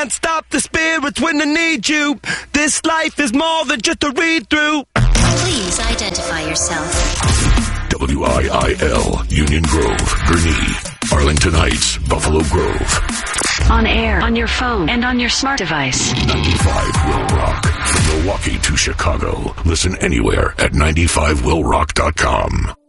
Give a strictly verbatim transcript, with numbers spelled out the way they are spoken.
can't stop the spirits when they need you. This life is more than just a read-through. Please identify yourself. W I I L, Union Grove, Gurnee, Arlington Heights, Buffalo Grove. On air, on your phone, and on your smart device. ninety-five Will Rock. From Milwaukee to Chicago. Listen anywhere at ninety-five will rock dot com.